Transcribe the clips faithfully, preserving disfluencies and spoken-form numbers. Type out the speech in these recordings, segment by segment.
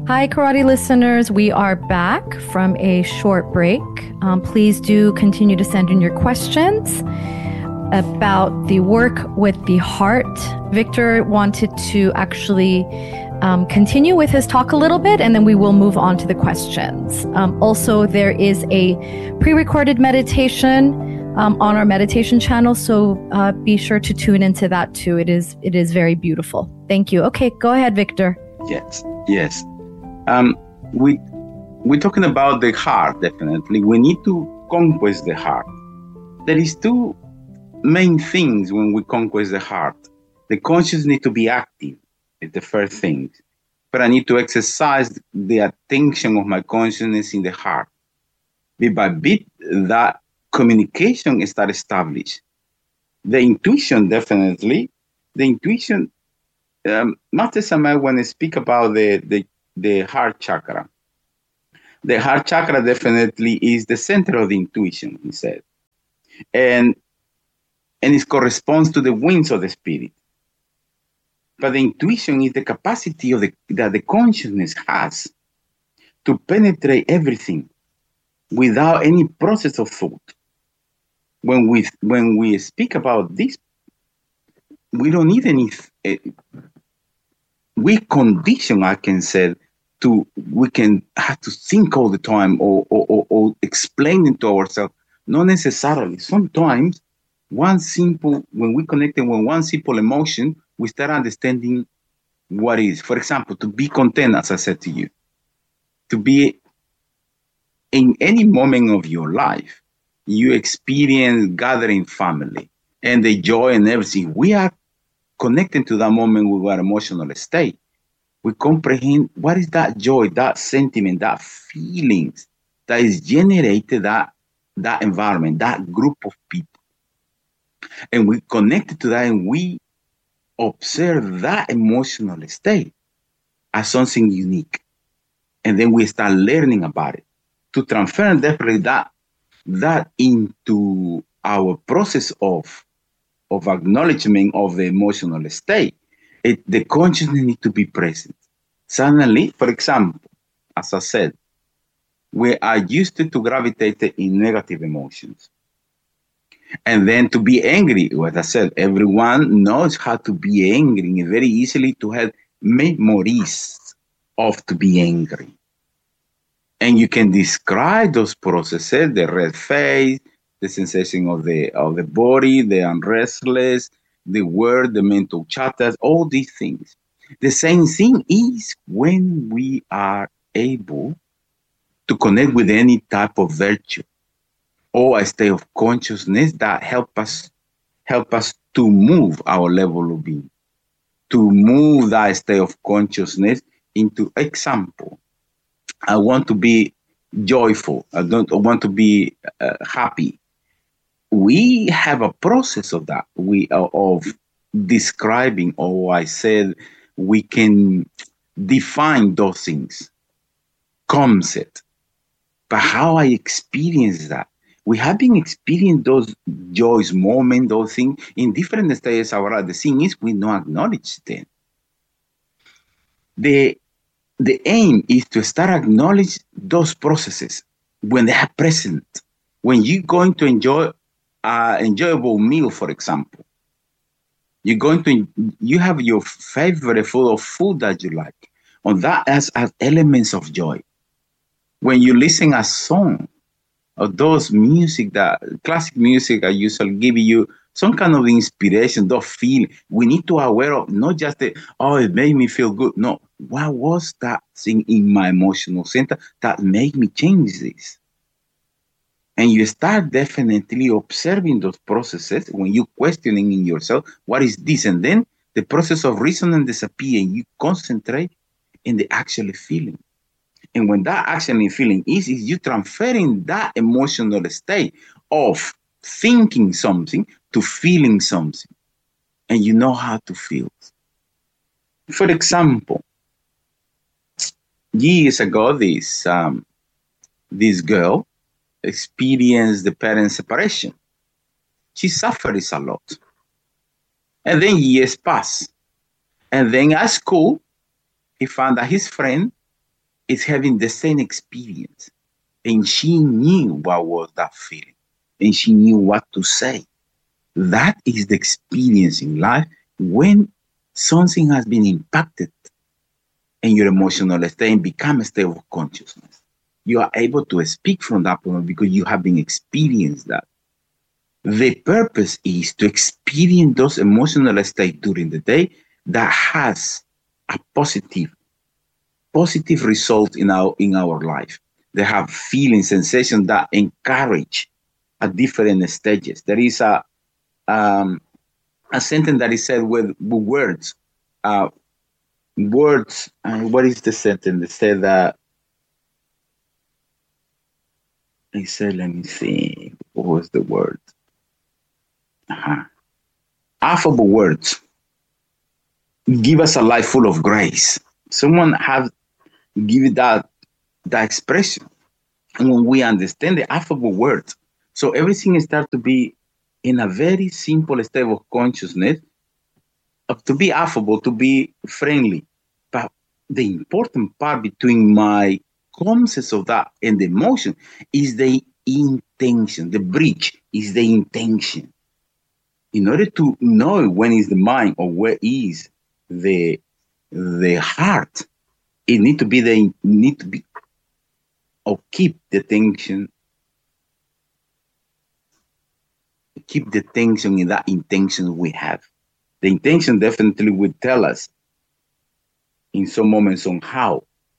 Hi, karate listeners. We are back from a short break. Um, please do continue to send in your questions about the work with the heart. Victor wanted to actually um, continue with his talk a little bit, and then we will move on to the questions. Um, also, there is a pre-recorded meditation um, on our meditation channel, so uh, be sure to tune into that too. It is it is very beautiful. Thank you. Okay, go ahead, Victor. Yes, yes. Um, we we're talking about the heart. Definitely, we need to conquest the heart. There is two main things when we conquest the heart. The conscious need to be active. It's the first thing. But I need to exercise the attention of my consciousness in the heart. Bit by bit, that communication is start established. The intuition, definitely. The intuition, um, Master Samael, when I speak about the, the, the heart chakra, the heart chakra definitely is the center of the intuition, he said. And, and it corresponds to the wings of the spirit. But the intuition is the capacity of the, that the consciousness has to penetrate everything without any process of thought. When we when we speak about this, we don't need any. Uh, we condition, I can say, to we can have to think all the time or or, or, or explain it to ourselves. Not necessarily. Sometimes one simple when we connect with one simple emotion, we start understanding what is. For example, to be content, as I said to you, to be in any moment of your life, you experience gathering family and the joy and everything. We are connected to that moment with our emotional state. We comprehend what is that joy, that sentiment, that feelings that is generated that that environment, that group of people. And we connected to that and we observe that emotional state as something unique. And then we start learning about it to transfer definitely that, that into our process of, of acknowledgement of the emotional state. It, the consciousness needs to be present. Suddenly, for example, as I said, we are used to, to gravitate in negative emotions. And then to be angry, what I said, everyone knows how to be angry and very easily to have memories of to be angry. And you can describe those processes, the red face, the sensation of the of the body, the unrestless, the word, the mental chatters, all these things. The same thing is when we are able to connect with any type of virtue or a state of consciousness that help us help us to move our level of being, to move that state of consciousness into example. I want to be joyful. I don't I want to be uh, happy. We have a process of that. We uh, of describing, or I said, we can define those things, concept. But how I experience that, we have been experiencing those joys, moments, those things in different stages of our life. The thing is, we don't acknowledge them. The The aim is to start acknowledge those processes when they are present. When you're going to enjoy an enjoyable meal, for example, you're going to you have your favorite food or food that you like, and that has, has elements of joy. When you listen a song, or those music that classic music I usually give you some kind of inspiration, those feel we need to aware of not just the, oh, it made me feel good. No, what was that thing in my emotional center that made me change this? And you start definitely observing those processes when you questioning in yourself, what is this? And then the process of reasoning disappears and you concentrate in the actual feeling. And when that actually feeling is, is you transferring that emotional state of thinking something to feeling something. And you know how to feel. For example, years ago, this, um, this girl experienced the parent separation. She suffers a lot. And then years pass. And then at school, he found that his friend is having the same experience. And she knew what was that feeling. And she knew what to say. That is the experience in life when something has been impacted in your emotional state and become a state of consciousness. You are able to speak from that point because you have been experienced that. The purpose is to experience those emotional states during the day that has a positive, positive result in our in our life. They have feelings, sensations that encourage at different stages. There is a um, a sentence that is said with, with words. Uh, words. Uh, what is the sentence? They say that. They said, let me see. What was the word? Uh-huh. Affable words give us a life full of grace. Someone have given that that expression, and when we understand the affable words, so everything starts to be in a very simple state of consciousness, of to be affable, to be friendly. But the important part between my concepts of that and the emotion is the intention. The bridge is the intention. In order to know when is the mind or where is the the heart, it need to be the need to be or keep the tension, keep the tension in that intention we have. The intention definitely will tell us in some moments on how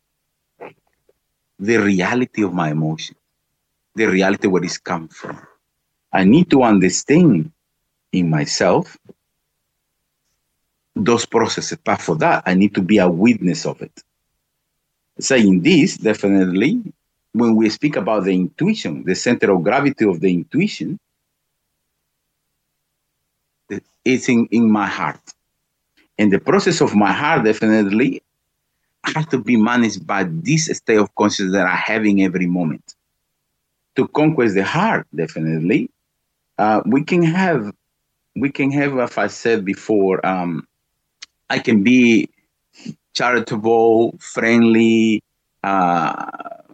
the reality of my emotion, the reality where it's come from. I need to understand in myself those processes, but for that, I need to be a witness of it. Saying this, definitely, when we speak about the intuition, the center of gravity of the intuition, it's in, in my heart. And the process of my heart definitely has to be managed by this state of consciousness that I have in every moment. To conquest the heart, definitely, uh, we can have, we can have, as I said before, um, I can be charitable, friendly, uh,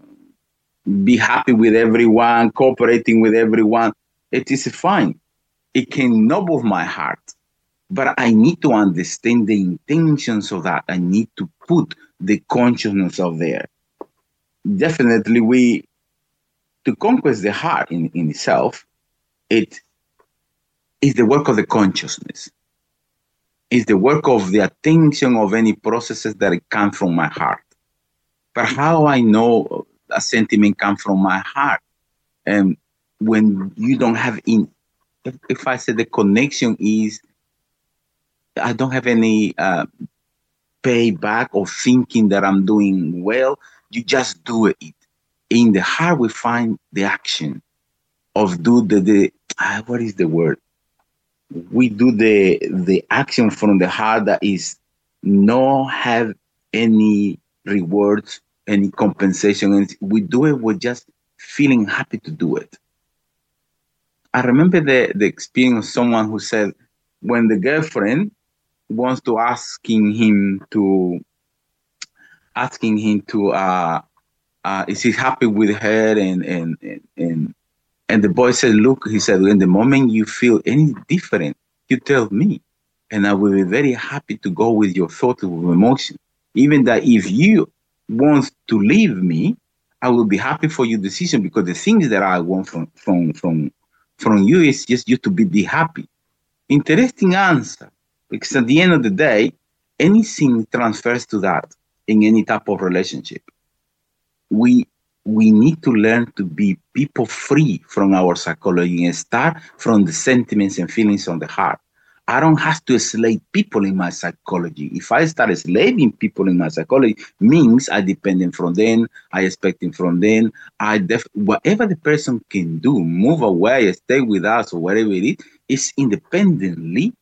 be happy with everyone, cooperating with everyone. It is fine. It can noble my heart, but I need to understand the intentions of that. I need to put the consciousness of there. Definitely, we to conquest the heart in, in itself, it is the work of the consciousness. It's the work of the attention of any processes that come from my heart. But how I know a sentiment comes from my heart? And when you don't have in, if, if I say the connection is, I don't have any uh, payback or thinking that I'm doing well, you just do it. In the heart, we find the action of do the, the uh, what is the word? We do the the action from the heart that is not have any rewards, any compensation. And we do it with just feeling happy to do it. I remember the, the experience of someone who said when the girlfriend wants to asking him to asking him to uh, uh, is he happy with her and and and and And the boy said, look, he said, in the moment you feel any different, you tell me. And I will be very happy to go with your thought of emotion. Even that if you want to leave me, I will be happy for your decision because the things that I want from from from, from you is just you to be, be happy. Interesting answer. Because at the end of the day, anything transfers to that in any type of relationship. We We need to learn to be people free from our psychology and start from the sentiments and feelings on the heart. I don't have to slave people in my psychology. If I start slaving people in my psychology, means I depend from them, I expect from them. I def- whatever the person can do, move away, stay with us, or whatever it is, is independently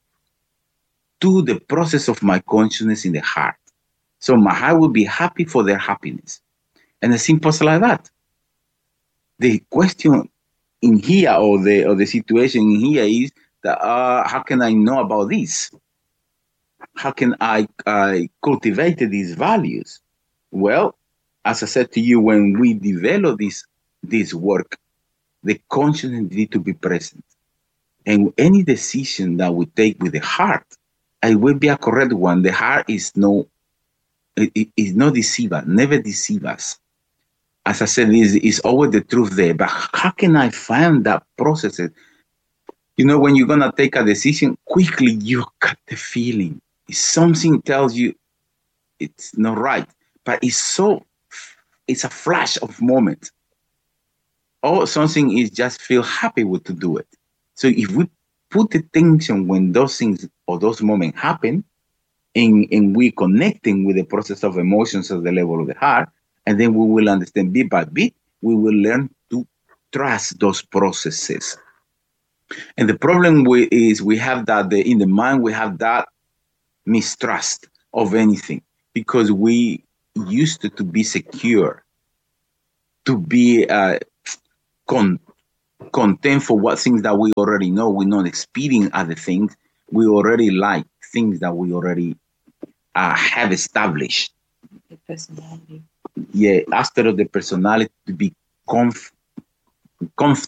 to the process of my consciousness in the heart. So my heart will be happy for their happiness. And it's simple like that. The question in here or the or the situation in here is that uh, how can I know about this? How can I, I cultivate these values? Well, as I said to you, when we develop this this work, the consciousness needs to be present. And any decision that we take with the heart, it will be a correct one. The heart is no, it, it is not deceiver, never deceive us. As I said, is is always the truth there. But how can I find that process? You know, when you're gonna take a decision, quickly you got the feeling. If something tells you it's not right, but it's so, it's a flash of moment. Or something is just feel happy with to do it. So if we put attention when those things or those moments happen, and, and we connecting with the process of emotions at the level of the heart, and then we will understand bit by bit, we will learn to trust those processes. And the problem we, is we have that the, in the mind, we have that mistrust of anything because we used to, to be secure, to be uh, con- content for what things that we already know. We're not experiencing other things. We already like things that we already uh, have established. The personality. Yeah, instead of the personality to be comf- comfortable.